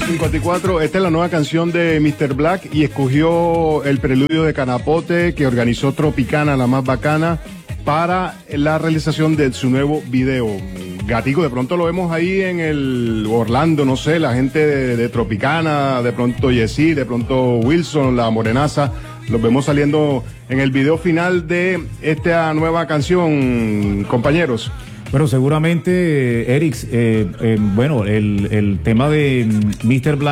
8:54. Esta es la nueva canción de Mr. Black y escogió el preludio de Canapote que organizó Tropicana, la más bacana, para la realización de su nuevo video. Gatico, de pronto lo vemos ahí en el Orlando, no sé, la gente de Tropicana, de pronto Yesí, de pronto Wilson, la morenaza, los vemos saliendo en el video final de esta nueva canción, compañeros. Bueno, seguramente, Eric, bueno, el tema de Mr. Black